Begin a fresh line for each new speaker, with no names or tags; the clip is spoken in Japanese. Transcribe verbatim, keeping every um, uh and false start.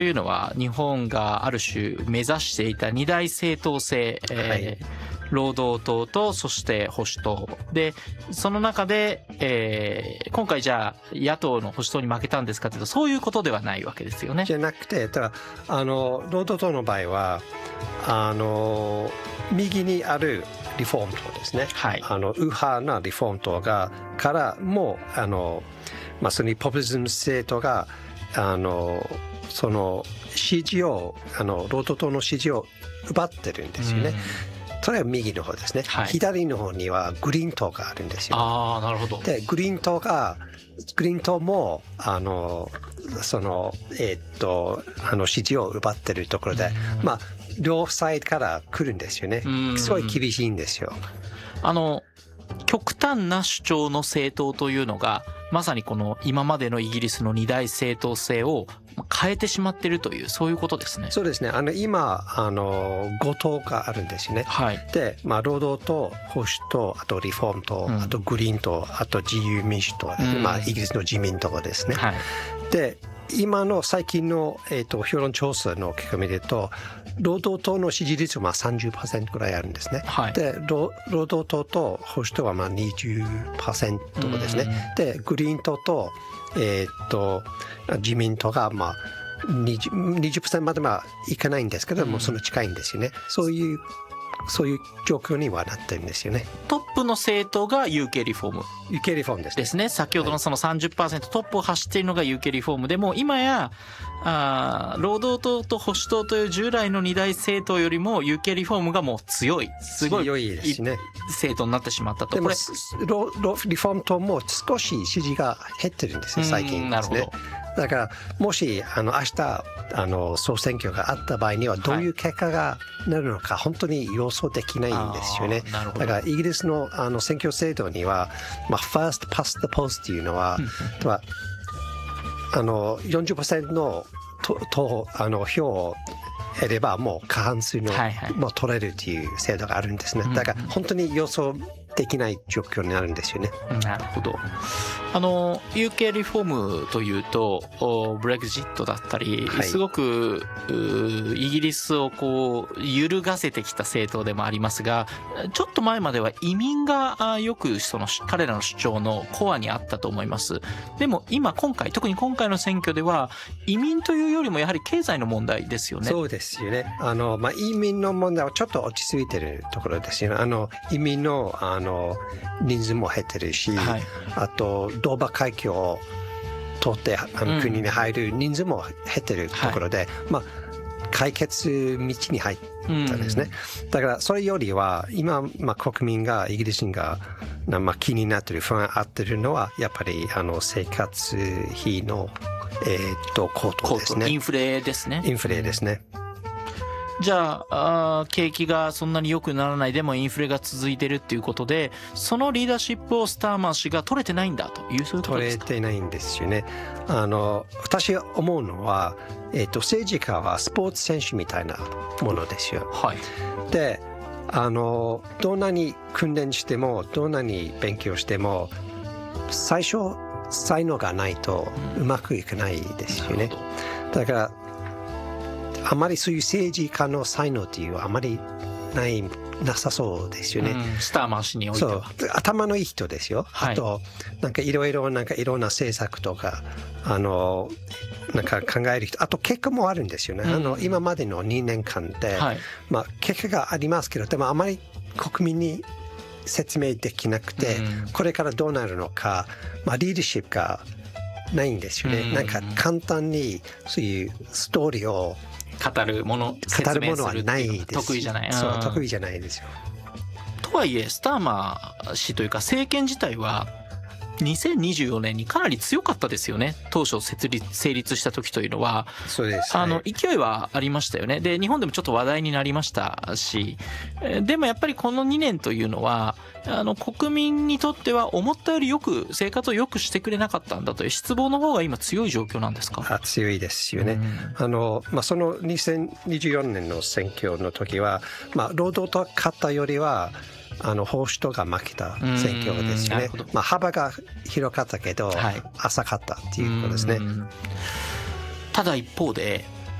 というのは日本がある種目指していた二大政党制、えーはい、労働党とそして保守党で、その中で、えー、今回じゃあ野党の保守党に負けたんですかというと、そういうことではないわけですよね。
じゃなくて、ただあの労働党の場合はあの右にあるリフォーム党ですね、はい、あの右派なリフォーム党がからもあの、まあ、そのポピュリズム政党があのその支持をあの労働党の支持を奪ってるんですよね。それは右の方ですね、はい、左の方にはグリーン党があるんですよ。
ああ、なるほど。
でグリーン党がグリーン党もあのそのえー、っとあの支持を奪ってるところで、まあ両サイドから来るんですよね。すごい厳しいんですよ。
あの極端な主張の政党というのがまさにこの今までのイギリスの二大政党制を変えてしまっているという、そういうことですね。
そうですね。あの今あのご党があるんですよね。はい、で、まあ、労働党、保守党、あとリフォーム党、うん、あとグリーン党、あと自由民主党、うん、まあ、イギリスの自民党ですね。はい、で今の最近の、えー、と評論調査の結果を見ると、労働党の支持率はまあ さんじゅっパーセント くらいあるんですね。はい、で労働党と保守党はまあ にじゅっパーセント ですね。でグリーン党と、えー、と自民党がまあ にじゅっパーセント まではいかないんですけども、その近いんですよね。そういうそういう状況にはなってるんですよね。
トップの政党が ユーケー リフォーム
ユーケー リフォームですね。
ですね。先ほどのその さんじゅっパーセント トップを走っているのが ユーケー リフォームでも、今やあ労働党と保守党という従来の二大政党よりも ユーケー リフォームがもう強い、すごい
強いですね。
政党になってしまったと。
でもこれロロリフォーム党も少し支持が減ってるんですよ最近ですね。なるほど。だからもしあの明日あの総選挙があった場合にはどういう結果がなるのか本当に予想できないんですよね。だからイギリスのあの選挙制度には、まあ、first past the post というのは、うん、あの よんじゅっパーセント のととあの票を得ればもう過半数の、はいはい、もう取れるという制度があるんですね。だから本当に予想できない状況になるんですよね。
なるほど。あの ユーケー リフォームというとブレグジットだったり、はい、すごくイギリスをこう揺るがせてきた政党でもありますが、ちょっと前までは移民がよくその彼らの主張のコアにあったと思います。でも今今回特に今回の選挙では移民というよりもやはり経済の問題ですよね。
そうですよね。あの、まあ、移民の問題はちょっと落ち着いてるところですよね。あの移民のあの人数も減ってるし、はい、あとドーバー海峡を通ってあの国に入る人数も減ってるところで、はい、まあ解決道に入ったんですね。うん、だからそれよりは今、まあ、国民がイギリス人が、まあ、気になってる不安あってるのはやっぱりあの生活費の、えー、と高騰ですね。
インフレですね。
インフレですね。
じゃあ、あ景気がそんなに良くならないでもインフレが続いてるっていうことで、そのリーダーシップをスターマー氏が取れてないんだというそういうことですか？
取れてないんですよね。あの私が思うのは、えー、と政治家はスポーツ選手みたいなものですよ。はい、であのどんなに訓練してもどんなに勉強しても最初才能がないとうまくいかないですよね。うん、だからあまりそういう政治家の才能っていうあまりないなさそうですよね。
うん、スターマー氏においては
そう頭のいい人ですよ。はい、あとなんかいろいろなんかいろんな政策とかあのなんか考える人、あと結果もあるんですよね。うん、あの今までのにねんかんで、はい、まあ結果がありますけど、でもあまり国民に説明できなくて、うん、これからどうなるのか、まあリーダーシップがないんですよね。うん、なんか簡単にそういうストーリーを
語るもの、
語るものはないです。
得意じゃない。
そう、得意じゃないですよ。
とはいえスターマー氏というか政権自体はにせんにじゅうよねんにかなり強かったですよね。当初設立成立した時というのは、
そうです、
あの勢いはありましたよね。で日本でもちょっと話題になりましたし、でもやっぱりこのにねんというのはあの国民にとっては思ったよりよく生活を良くしてくれなかったんだという失望の方が今強い状況なんですか？
あ強いですよね。うん、あのまあ、そのにせんにじゅうよねんの選挙の時は、まあ、労働党が勝ったよりはあの保守党が負けた選挙ですよね。まあ、幅が広かったけど、はい、浅かったっていうことですね。
ただ一方で